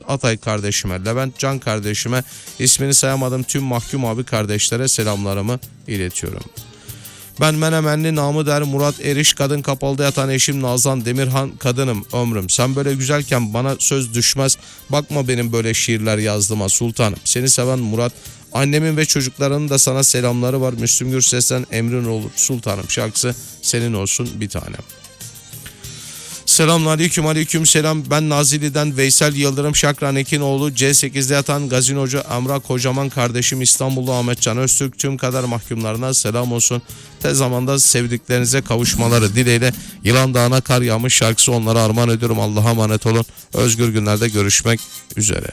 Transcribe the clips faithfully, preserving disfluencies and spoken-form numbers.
Atay kardeşime, Levent Can kardeşime, ismini sayamadığım tüm mahkum abi kardeşlere selamlarımı iletiyorum. Ben Menemenli namı der Murat Eriş, kadın kapalıda yatan eşim Nazan Demirhan, kadınım ömrüm. Sen böyle güzelken bana söz düşmez, bakma benim böyle şiirler yazdığıma sultanım. Seni seven Murat, annemin ve çocuklarının da sana selamları var. Müslüm Gürses'ten emrin olur sultanım şarkısı senin olsun bir tanem. Selamünaleyküm, aleyküm selam. Ben Nazilli'den Veysel Yıldırım Şakran Ekinoğlu, C sekizde yatan gazinocu Emrah Kocaman kardeşim, İstanbullu Ahmetcan Öztürk, tüm kader mahkumlarına selam olsun. Tez zamanda sevdiklerinize kavuşmaları dileğiyle Yılan Dağı'na kar yağmış şarkısı onlara armağan ediyorum. Allah'a emanet olun. Özgür günlerde görüşmek üzere.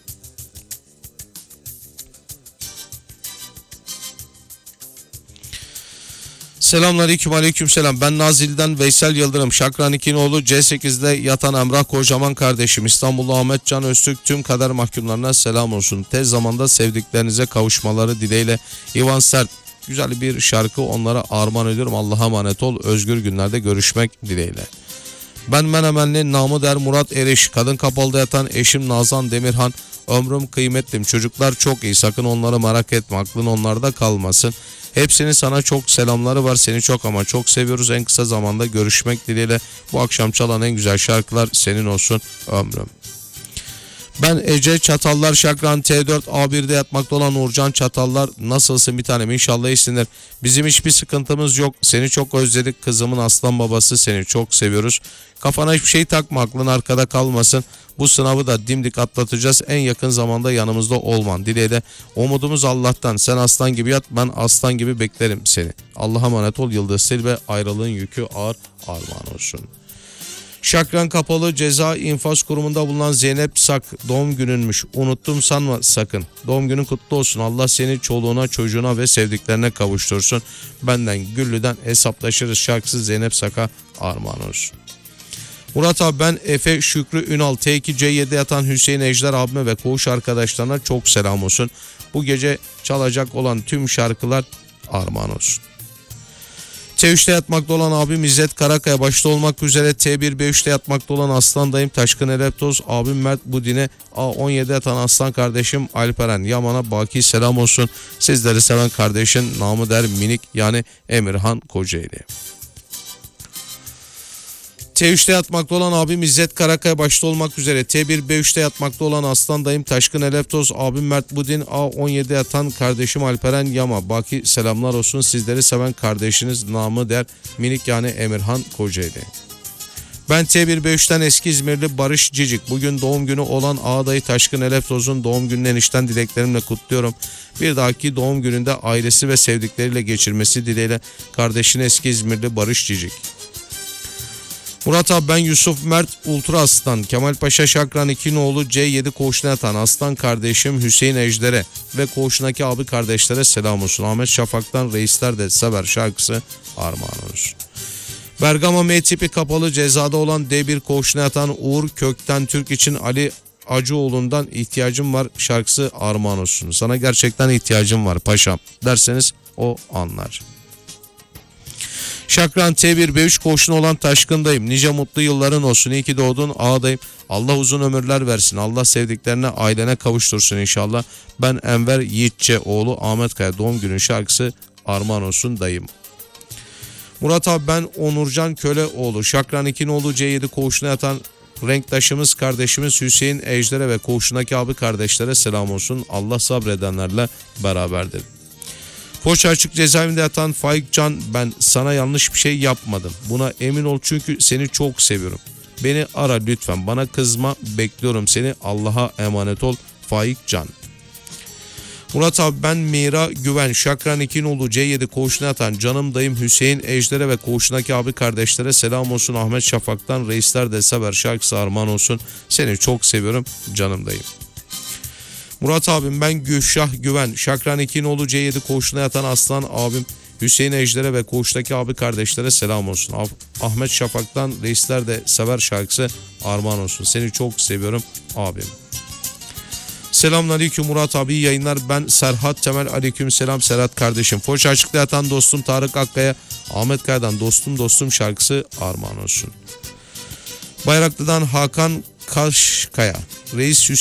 Selamünaleyküm, aleykümselam. Ben Nazilli'den Veysel Yıldırım Şakran İkinoğlu, C sekizde yatan Emrah Kocaman kardeşim, İstanbullu Ahmetcan Öztürk, tüm kader mahkumlarına selam olsun. Tez zamanda sevdiklerinize kavuşmaları dileğiyle İvan Sert, güzel bir şarkı onlara armağan ediyorum. Allah'a emanet ol. Özgür günlerde görüşmek dileğiyle. Ben Menemenli namı der Murat Eriş, kadın kapalıda yatan eşim Nazan Demirhan, ömrüm kıymetlim, çocuklar çok iyi, sakın onları merak etme, aklın onlarda kalmasın. Hepsinin sana çok selamları var, seni çok ama çok seviyoruz. En kısa zamanda görüşmek dileğiyle bu akşam çalan en güzel şarkılar senin olsun ömrüm. Ben Ece Çatallar Şakran T dört A bir'de yatmakta olan Uğurcan Çatallar, nasılsın bir tanem, inşallah iyisindir. Bizim hiçbir sıkıntımız yok, seni çok özledik, kızımın aslan babası, seni çok seviyoruz. Kafana hiçbir şey takma, aklın arkada kalmasın. Bu sınavı da dimdik atlatacağız. En yakın zamanda yanımızda olman dileğiyle. Umudumuz Allah'tan. Sen aslan gibi yat, ben aslan gibi beklerim seni. Allah'a emanet ol. Yıldız Silve, ayrılığın yükü ağır, armağan olsun. Şakran Kapalı Ceza İnfaz Kurumu'nda bulunan Zeynep Sak, doğum gününmüş. Unuttum sanma sakın. Doğum günün kutlu olsun. Allah seni çoluğuna, çocuğuna ve sevdiklerine kavuştursun. Benden Güllü'den hesaplaşırız şarkısı Zeynep Sak'a armağan olsun. Murat abi, ben Efe Şükrü Ünal, T iki C yedi'de yatan Hüseyin Ejder abime ve koğuş arkadaşlarına çok selam olsun. Bu gece çalacak olan tüm şarkılar armağan olsun. T üç'te yatmakta olan abim İzzet Karakaya başta olmak üzere T bir B üç'te yatmakta olan Aslan dayım Taşkın Eleptoz, abim Mert Budine, A on yedi'de yatan aslan kardeşim Alperen Yaman'a baki selam olsun. Sizleri seven kardeşin namı der minik yani Emirhan Kocaeli. T üç'te yatmakta olan abim İzzet Karakaya başta olmak üzere T bir B üç'te yatmakta olan aslan dayım Taşkın Eleptoz, abim Mert Budin, A on yedi'de yatan kardeşim Alperen Yama. Baki selamlar olsun, sizleri seven kardeşiniz namı der minik yani Emirhan Kocaeli. Ben T bir B üç'ten eski İzmirli Barış Cicik. Bugün doğum günü olan ağadayı Taşkın Eleftoz'un doğum gününü enişten dileklerimle kutluyorum. Bir dahaki doğum gününde ailesi ve sevdikleriyle geçirmesi dileğiyle kardeşin eski İzmirli Barış Cicik. Murat abi, ben Yusuf Mert Ultra Aslan, Kemalpaşa Şakran İkinoğlu C yedi koğuşuna yatan aslan kardeşim Hüseyin Ejder'e ve koğuşundaki abi kardeşlere selam olsun. Ahmet Şafak'tan Reisler de Sever şarkısı armağan olsun. Bergama M tipi kapalı cezada olan D bir koğuşuna yatan Uğur Kökten Türk için Ali Acıoğlu'ndan ihtiyacım var şarkısı armağan olsun. Sana gerçekten ihtiyacım var paşam derseniz o anlar. Şakran T bir B üç koğuşuna olan Taşkın'dayım. Nice mutlu yılların olsun. İyi ki doğdun ağadayım. Allah uzun ömürler versin. Allah sevdiklerine, ailene kavuştursun inşallah. Ben Enver Yiğitçe oğlu Ahmet Kaya, doğum günü şarkısı armağan olsun dayım. Murat abi, ben Onurcan Köleoğlu. Şakran İkinoğlu C yedi koğuşuna yatan renktaşımız kardeşimiz Hüseyin Ejder'e ve koğuşundaki abi kardeşlere selam olsun. Allah sabredenlerle beraberdir. Koç Açık cezaevinde yatan Faik Can, ben sana yanlış bir şey yapmadım. Buna emin ol çünkü seni çok seviyorum. Beni ara lütfen, bana kızma, bekliyorum seni. Allah'a emanet ol Faik Can. Murat abi, ben Mira Güven, Şakran İkinoğlu C yedi koğuşuna yatan canım dayım Hüseyin Ejder'e ve koğuşundaki abi kardeşlere selam olsun. Ahmet Şafak'tan Reisler de Sever şarkısı armağan olsun. Seni çok seviyorum canım dayım. Murat abim, ben Gülşah Güven, Şakran İkinoğlu C yedi koğuşuna yatan aslan abim Hüseyin Ejder'e ve koğuştaki abi kardeşlere selam olsun. Ahmet Şafak'tan Reisler de Sever şarkısı armağan olsun. Seni çok seviyorum abim. Selamünaleyküm Murat abi, iyi yayınlar. Ben Serhat Temel, aleyküm selam Serhat kardeşim. Foç Açık'ta yatan dostum Tarık Akkaya, Ahmet Kaya'dan dostum dostum şarkısı armağan olsun. Bayraklı'dan Hakan Kaşkaya, Reis